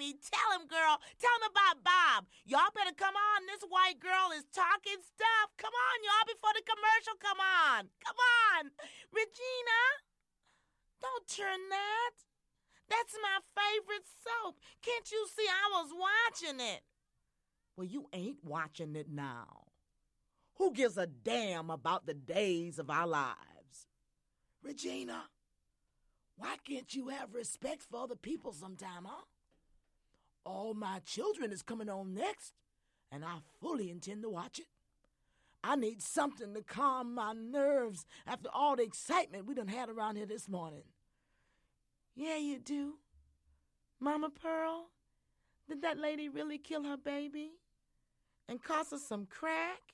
baby. Tell him, girl. Tell him about Bob. Y'all better come on. This white girl is talking stuff. Come on, y'all, before the commercial come on. Come on. Regina, don't turn that. That's my favorite soap. Can't you see I was watching it? Well, you ain't watching it now. Who gives a damn about the days of our lives? Regina, why can't you have respect for other people sometime, huh? All My Children is coming on next, and I fully intend to watch it. I need something to calm my nerves after all the excitement we done had around here this morning. Yeah, you do. Mama Pearl, did that lady really kill her baby? And cost her some crack?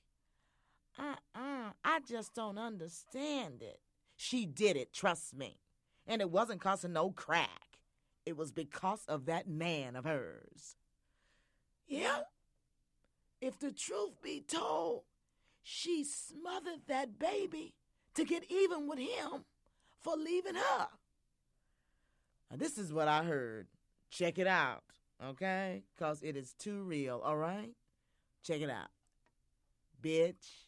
I just don't understand it. She did it, trust me. And it wasn't costing no crack. It was because of that man of hers. Yeah? If the truth be told, she smothered that baby to get even with him for leaving her. Now, this is what I heard. Check it out, okay? Because it is too real, all right? Check it out. Bitch.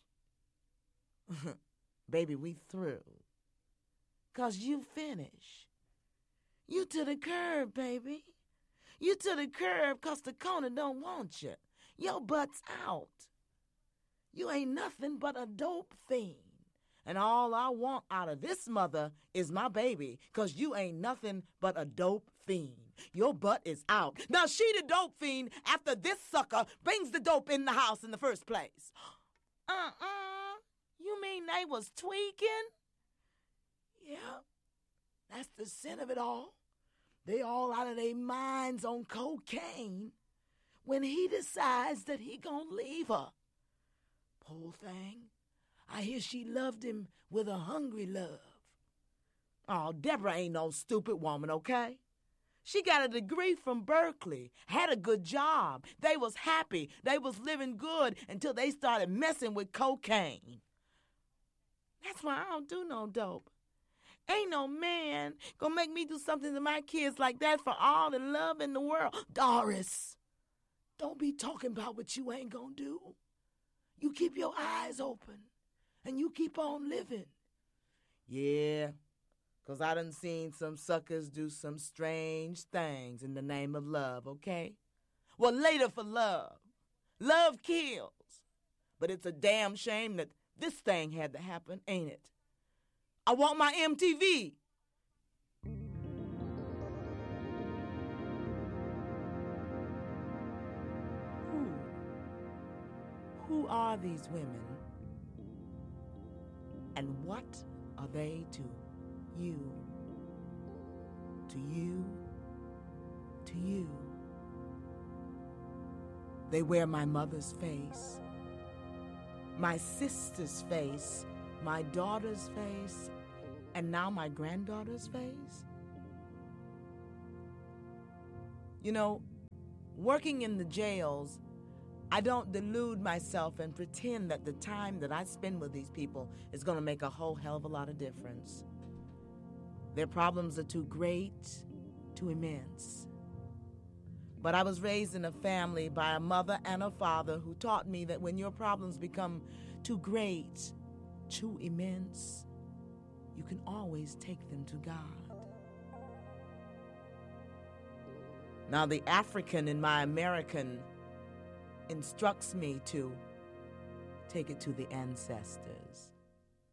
Baby, we through. 'Cause you finish. You to the curb, baby. You to the curb 'cause the corner don't want you. Your butt's out. You ain't nothing but a dope fiend. And all I want out of this mother is my baby, 'cause you ain't nothing but a dope fiend. Your butt is out. Now she the dope fiend after this sucker brings the dope in the house in the first place. You mean they was tweaking? Yeah, that's the sin of it all. They all out of their minds on cocaine when he decides that he gonna leave her. Poor thing. I hear she loved him with a hungry love. Oh, Deborah ain't no stupid woman, okay? She got a degree from Berkeley, had a good job. They was happy. They was living good until they started messing with cocaine. That's why I don't do no dope. Ain't no man gonna make me do something to my kids like that for all the love in the world. Doris, don't be talking about what you ain't gonna do. You keep your eyes open, and you keep on living. Yeah, 'cause I done seen some suckers do some strange things in the name of love, okay? Well, later for love. Love kills. But it's a damn shame that this thing had to happen, ain't it? I want my MTV. Who are these women? And what are they to you? To you? To you? They wear my mother's face, my sister's face, my daughter's face, and now my granddaughter's face. You know, working in the jails, I don't delude myself and pretend that the time that I spend with these people is going to make a whole hell of a lot of difference. Their problems are too great, too immense. But I was raised in a family by a mother and a father who taught me that when your problems become too great, too immense, you can always take them to God. Now, the African in my American instructs me to take it to the ancestors.